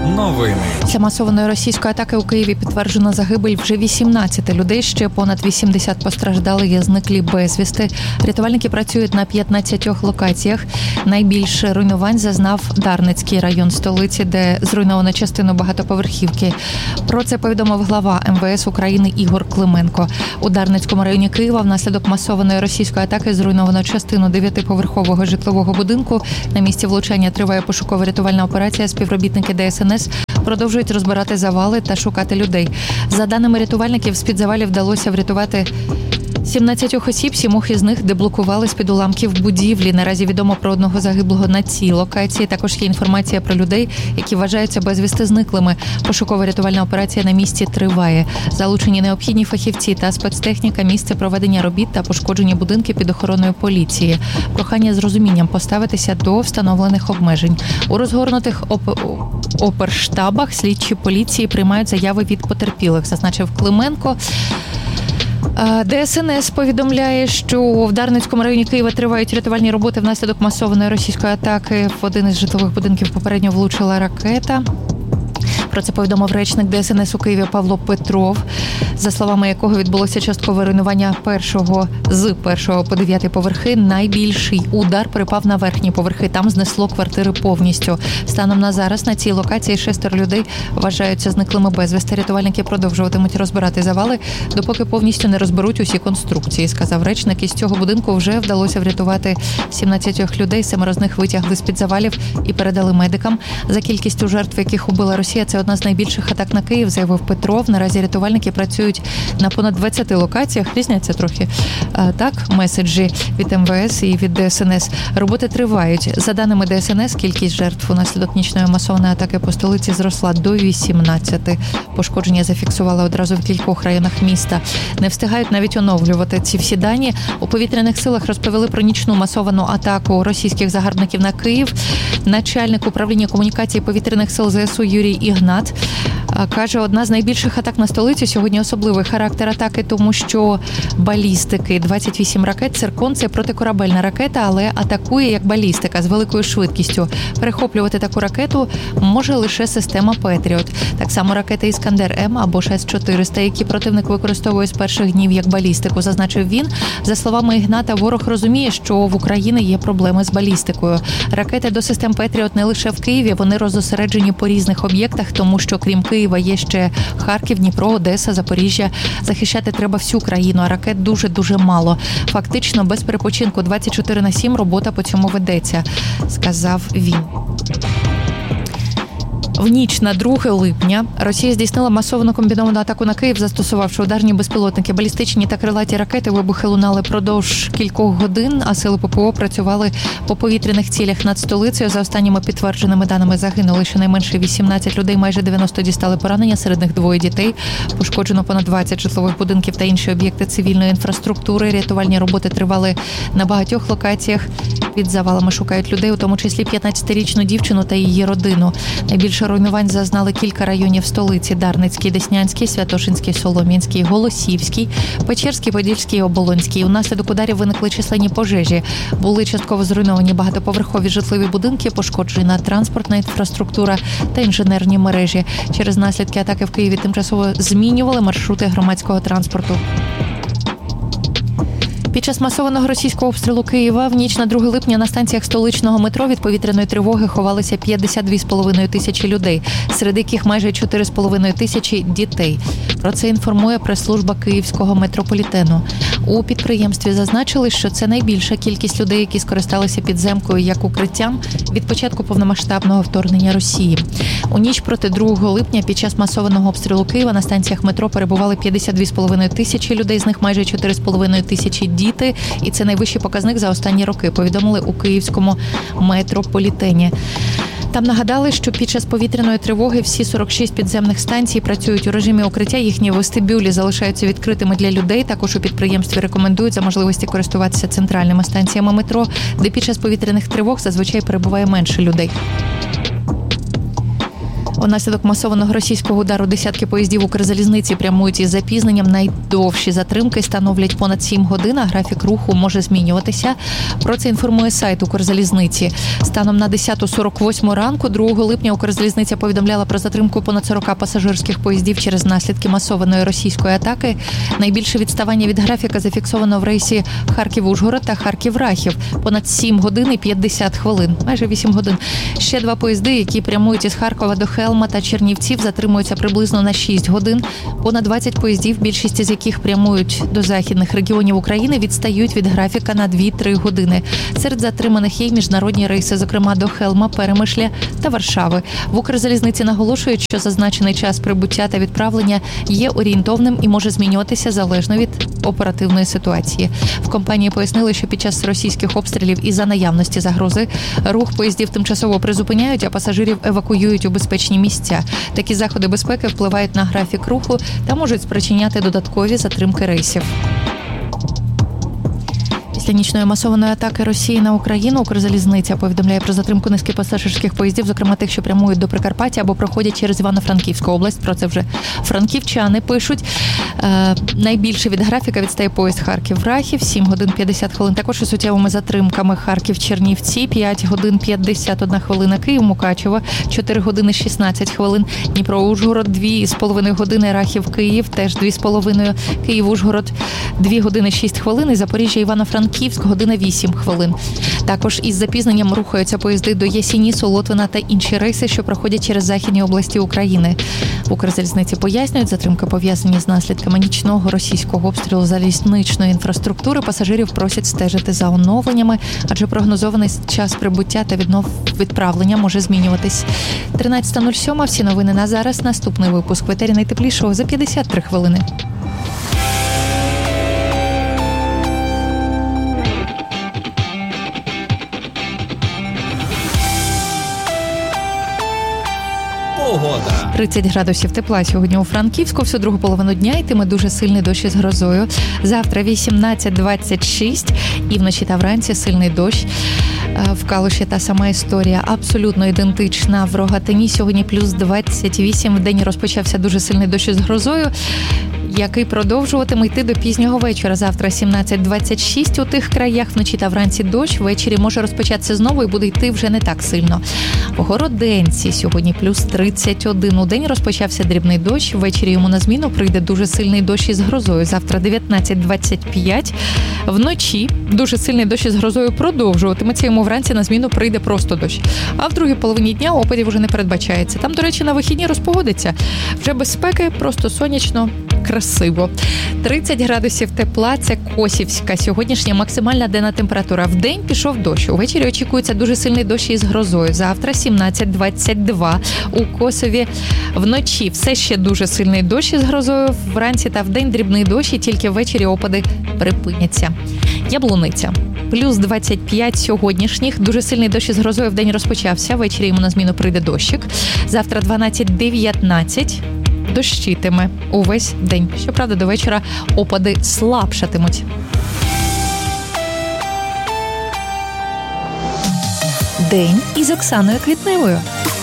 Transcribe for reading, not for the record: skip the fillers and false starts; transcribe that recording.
Новини. Після масованої російської атаки у Києві підтверджено загибель вже 18 людей, ще понад 80 постраждали і зниклі безвісти. Рятувальники працюють на 15 локаціях. Найбільше руйнувань зазнав Дарницький район столиці, де зруйновано частину багатоповерхівки. Про це повідомив глава МВС України Ігор Клименко. У Дарницькому районі Києва внаслідок масованої російської атаки зруйновано частину 9-поверхового житлового будинку. На місці влучання триває пошуково-рятувальна операція. Співробітники ДСНС продовжують розбирати завали та шукати людей. За даними рятувальників, з-під завалів вдалося врятувати 17 осіб, 7 із них деблокували з-під уламків будівлі. Наразі відомо про одного загиблого на цій локації. Також є інформація про людей, які вважаються безвісти зниклими. Пошуково-рятувальна операція на місці триває. Залучені необхідні фахівці та спецтехніка, місце проведення робіт та пошкоджені будинки під охороною поліції. Прохання з розумінням поставитися до встановлених обмежень. У розгорнутих оперштабах слідчі поліції приймають заяви від потерпілих, зазначив Клименко. ДСНС повідомляє, що в Дарницькому районі Києва тривають рятувальні роботи внаслідок масованої російської атаки. В один із житлових будинків попередньо влучила ракета. Про це повідомив речник ДСНС у Києві Павло Петров, за словами якого відбулося часткове руйнування з 1 по 9 поверхи. Найбільший удар припав на верхні поверхи. Там знесло квартири повністю. Станом на зараз на цій локації 6 людей вважаються зниклими безвісти. Рятувальники продовжуватимуть розбирати завали, допоки повністю не розберуть усі конструкції, сказав речник. Із цього будинку вже вдалося врятувати 17 людей. 7 з них витягли з-під завалів і передали медикам. За кількістю жертв, яких убила Росія, це одна з найбільших атак на Київ, заявив Петров. Наразі рятувальники працюють на понад 20 локаціях. Різняться трохи меседжі від МВС і від ДСНС. Роботи тривають. За даними ДСНС, кількість жертв унаслідок нічної масованої атаки по столиці зросла до 18. Пошкодження зафіксували одразу в кількох районах міста. Не встигають навіть оновлювати ці всі дані. У повітряних силах розповіли про нічну масовану атаку російських загарбників на Київ. Начальник управління комунікації повітряних сил ЗСУ Юрій Ігнат каже, одна з найбільших атак на столицю. Сьогодні особливий характер атаки, тому що балістики, 28 ракет, «Циркон» – це протикорабельна ракета, але атакує як балістика з великою швидкістю. Перехоплювати таку ракету може лише система «Петріот». Так само ракети «Іскандер-М» або ж С-400, які противник використовує з перших днів як балістику, зазначив він. За словами Ігната, ворог розуміє, що в Україні є проблеми з балістикою. Ракети до систем «Петріот» не лише в Києві, вони розосереджені по різних об'єктах, тому що крім Києва є ще Харків, Дніпро, Одеса, Запоріжжя. Захищати треба всю країну, а ракет дуже-дуже мало. Фактично, без перепочинку 24/7 робота по цьому ведеться, сказав він. В ніч на 2 липня Росія здійснила масовану комбіновану атаку на Київ, застосувавши ударні безпілотники. Балістичні та крилаті ракети, вибухи лунали продовж кількох годин, а сили ППО працювали по повітряних цілях над столицею. За останніми підтвердженими даними загинули щонайменше 18 людей, майже 90 дістали поранення, серед них 2 дітей. Пошкоджено понад 20 житлових будинків та інші об'єкти цивільної інфраструктури. Рятувальні роботи тривали на багатьох локаціях. Під завалами шукають людей, у тому числі 15-річну дівчину та її родину. Найбільше руйнувань зазнали кілька районів столиці: Дарницький, Деснянський, Святошинський, Солом'янський, Голосіївський, Печерський, Подільський, Оболонський. Унаслідок ударів виникли численні пожежі. Були частково зруйновані багатоповерхові житлові будинки, пошкоджена транспортна інфраструктура та інженерні мережі. Через наслідки атаки в Києві тимчасово змінювали маршрути громадського транспорту. Під час масованого російського обстрілу Києва в ніч на 2 липня на станціях столичного метро від повітряної тривоги ховалися 52,5 тисячі людей, серед яких майже 4,5 тисячі дітей. Про це інформує прес-служба Київського метрополітену. У підприємстві зазначили, що це найбільша кількість людей, які скористалися підземкою як укриттям від початку повномасштабного вторгнення Росії. У ніч проти 2 липня під час масованого обстрілу Києва на станціях метро перебували 52,5 тисячі людей, з них майже 4,5 тисячі діти. І це найвищий показник за останні роки, повідомили у Київському метрополітені. Там нагадали, що під час повітряної тривоги всі 46 підземних станцій працюють у режимі укриття, їхні вестибюлі залишаються відкритими для людей. Також у підприємстві рекомендують за можливості користуватися центральними станціями метро, де під час повітряних тривог зазвичай перебуває менше людей. Унаслідок масованого російського удару десятки поїздів Укрзалізниці прямують із запізненням. Найдовші затримки становлять понад 7 годин, а графік руху може змінюватися. Про це інформує сайт Укрзалізниці. Станом на 10:48 ранку 2 липня Укрзалізниця повідомляла про затримку понад 40 пасажирських поїздів через наслідки масованої російської атаки. Найбільше відставання від графіка зафіксовано в рейсі Харків-Ужгород та Харків-Рахів. Понад 7 годин і 50 хвилин. Майже 8 годин. Ще 2 поїзди, які прямують із Харкова до Хелма та Чернівців, затримуються приблизно на 6 годин. Понад 20 поїздів, більшість з яких прямують до західних регіонів України, відстають від графіка на 2-3 години. Серед затриманих є й міжнародні рейси, зокрема до Хелма, Перемишля та Варшави. В Укрзалізниці наголошують, що зазначений час прибуття та відправлення є орієнтовним і може змінюватися залежно від оперативної ситуації. В компанії пояснили, що під час російських обстрілів і за наявності загрози рух поїздів тимчасово призупиняють, а пасажирів евакуюють у безпечні місця. Такі заходи безпеки впливають на графік руху та можуть спричиняти додаткові затримки рейсів. Після нічної масованої атаки Росії на Україну Укрзалізниця повідомляє про затримку низки пасажирських поїздів, зокрема тих, що прямують до Прикарпаття або проходять через Івано-Франківську область. Про це вже франківчани пишуть. Найбільше від графіка відстає поїзд Харків-Рахів, 7 годин 50 хвилин. Також із суттєвими затримками Харків-Чернівці, 5 годин 51 хвилина. Київ-Мукачево, 4 години 16 хвилин. Дніпро-Ужгород, 2,5 години. Рахів-Київ, теж 2,5. Київ-Ужгород, 2 години 6 хвилин. І Запоріжжя-Івано-Франківськ, година 8 хвилин. Також із запізненням рухаються поїзди до Ясінісу, Лотвина та інші рейси, що проходять через західні області України. В Укрзалізниці пояснюють, затримки пов'язані з наслідками нічного російського обстрілу залізничної інфраструктури. Пасажирів просять стежити за оновленнями, адже прогнозований час прибуття та відправлення може змінюватись. 13:07. Всі новини на зараз. Наступний випуск в етері найтеплішого за 53 хвилини. Погода. 30 градусів тепла сьогодні у Франківську, всю другу половину дня йтиме дуже сильний дощ із грозою. Завтра 18-26 і вночі та вранці сильний дощ. В Калуші та сама історія абсолютно ідентична. В Рогатині сьогодні плюс 28. В день розпочався дуже сильний дощ із грозою, який продовжуватиме йти до пізнього вечора. Завтра 17-26 у тих краях, вночі та вранці дощ, ввечері може розпочатися знову і буде йти вже не так сильно. В Городенці сьогодні плюс 31. У день розпочався дрібний дощ, ввечері йому на зміну прийде дуже сильний дощ із грозою. Завтра 19-25. Вночі дуже сильний дощ із грозою продовжуватиметься, йому вранці на зміну прийде просто дощ. А в другій половині дня опадів вже не передбачається. Там, до речі, на вихідні розпогодиться. Вже без спеки, просто сонячно, красиво. 30 градусів тепла – це Косівська. Сьогоднішня максимальна денна температура. Вдень пішов дощ. Увечері очікується дуже сильний дощ із грозою. Завтра 17-22. У Косові вночі все ще дуже сильний дощ із грозою. Вранці та вдень дрібний дощ і тільки ввечері опади припиняться. Яблуниця. Плюс 25 сьогоднішніх. Дуже сильний дощ із грозою вдень розпочався. Ввечері йому на зміну прийде дощик. Завтра 12-19. Дощитиме увесь день. Щоправда, до вечора опади слабшатимуть. День із Оксаною Квітневою.